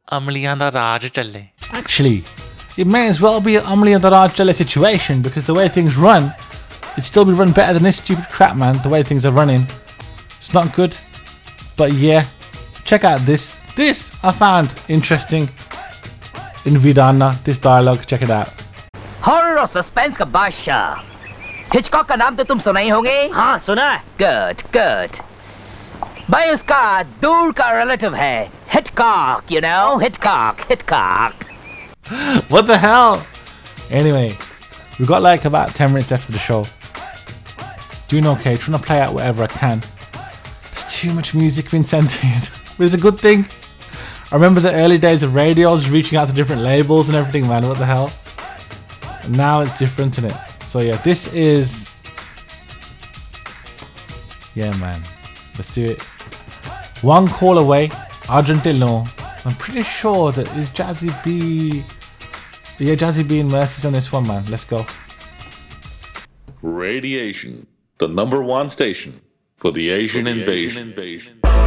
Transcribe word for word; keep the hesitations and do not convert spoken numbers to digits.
ਅਮਲੀਆਂ ਦਾ ਰਾਜ ਚੱਲੇ. Actually, it may as well be an Amli and the Raj Jale situation because the way things run, it'd still be run better than this stupid crap, man. The way things are running, it's not good. But yeah, check out this. This I found interesting in Vidana. This dialogue, check it out. Horror और suspense का बादशाह Hitchcock का नाम तो तुम सुना ही होंगे. हाँ सुना है. Good good. भाई उसका दूर का रिलेटिव है हिटकॉक, you know, हिटकॉक हिटकॉक. What the hell? Anyway, we've got like about ten minutes left of the show. Doing okay, trying to play out whatever I can. There's too much music being sent in, but it's a good thing. I remember the early days of radio, I was reaching out to different labels and everything, man. What the hell? And now it's different, isn't it? So yeah, this is... Yeah, man. Let's do it. One call away, Argentillo. I'm pretty sure that is Jazzy B... Yeah, Jazzy B and Mercy's on this one, man. Let's go. Radiation, the number one station for the Asian, for the invasion. Asian invasion.